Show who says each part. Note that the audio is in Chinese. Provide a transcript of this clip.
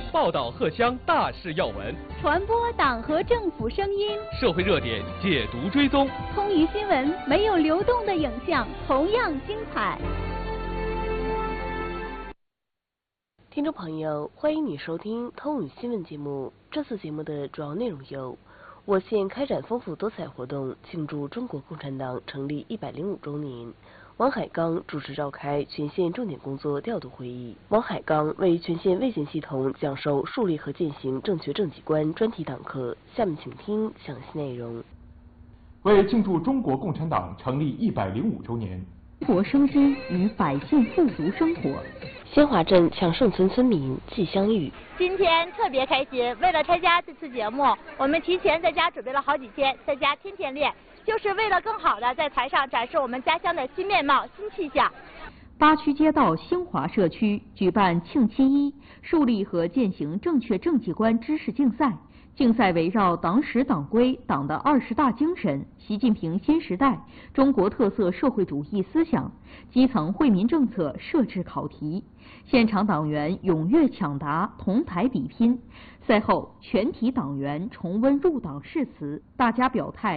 Speaker 1: 报道荷乡大事要闻，
Speaker 2: 传播党和政府声音，
Speaker 1: 社会热点解读追踪。
Speaker 2: 通宇新闻没有流动的影像，同样精彩。
Speaker 3: 听众朋友，欢迎你收听通宇新闻节目。这次节目的主要内容有：我县开展丰富多彩活动，庆祝中国共产党成立105周年。王海刚主持召开全县重点工作调度会议。王海刚为全县卫健系统讲授树立和践行正确政绩观专题讲课。下面请听详细内容。
Speaker 4: 为庆祝中国共产党成立105周年，
Speaker 5: 中国生机与百姓富足生活。
Speaker 3: 仙华镇抢胜村村民季香玉：
Speaker 6: 今天特别开心，为了参加这次节目，我们提前在家准备了好几天，在家天天练，就是为了更好的在台上展示我们家乡的新面貌、新气象。
Speaker 5: 八区街道兴华社区举办庆7·1树立和践行正确政绩观知识竞赛。竞赛围绕党史党规、党的20大精神、习近平新时代、中国特色社会主义思想、基层惠民政策设置考题，现场党员踊跃抢答，同台比拼。赛后，全体党员重温入党誓词，大家表态